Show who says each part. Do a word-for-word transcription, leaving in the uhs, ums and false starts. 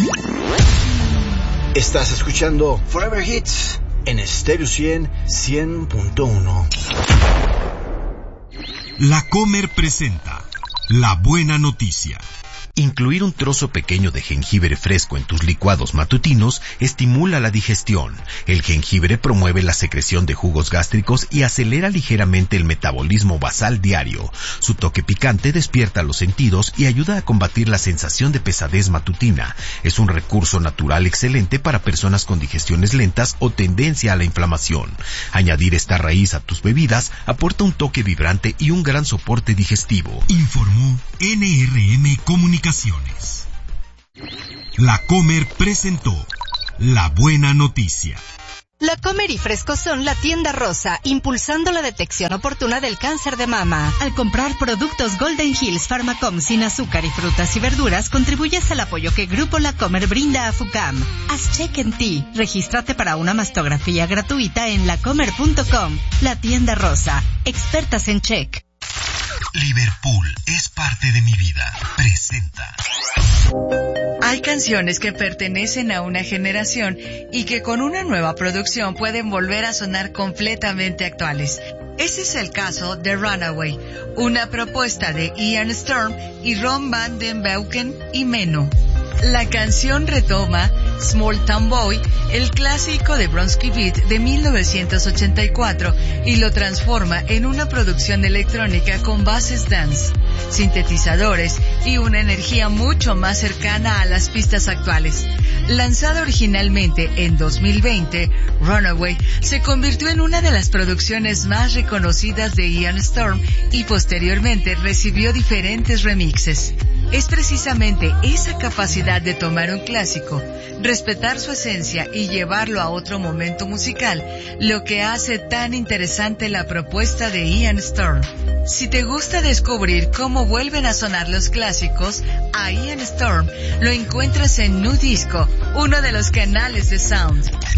Speaker 1: Estás escuchando Forever Hits en Stereo cien, cien punto uno.
Speaker 2: La Comer presenta La Buena Noticia.
Speaker 3: Incluir un trozo pequeño de jengibre fresco en tus licuados matutinos estimula la digestión. El jengibre promueve la secreción de jugos gástricos y acelera ligeramente el metabolismo basal diario. Su toque picante despierta los sentidos y ayuda a combatir la sensación de pesadez matutina. Es un recurso natural excelente para personas con digestiones lentas o tendencia a la inflamación. Añadir esta raíz a tus bebidas aporta un toque vibrante y un gran soporte digestivo.
Speaker 2: Informó N R M Comunicaciones. La Comer presentó La Buena Noticia.
Speaker 4: La Comer y Fresco son la tienda rosa, impulsando la detección oportuna del cáncer de mama. Al comprar productos Golden Hills Pharmacom sin azúcar y frutas y verduras, contribuyes al apoyo que Grupo La Comer brinda a FUCAM. Haz check en ti. Regístrate para una mastografía gratuita en lacomer punto com. La tienda rosa. Expertas en check.
Speaker 2: Liverpool es parte de mi vida. Presenta.
Speaker 5: Hay canciones que pertenecen a una generación y que con una nueva producción pueden volver a sonar completamente actuales. Ese es el caso de Runaway, una propuesta de Ian Storm y Ron Van Den Beuken y Meno. La canción retoma Small Town Boy, el clásico de Bronski Beat de mil novecientos ochenta y cuatro, y lo transforma en una producción electrónica con bases dance, sintetizadores y una energía mucho más cercana a las pistas actuales. Lanzada originalmente en dos mil veinte, Runaway se convirtió en una de las producciones más reconocidas de Ian Storm y posteriormente recibió diferentes remixes. Es precisamente esa capacidad de tomar un clásico, respetar su esencia y llevarlo a otro momento musical lo que hace tan interesante la propuesta de Ian Storm. Si te gusta descubrir cómo vuelven a sonar los clásicos, a Ian Storm lo encuentras en Nu Disco, uno de los canales de Sound.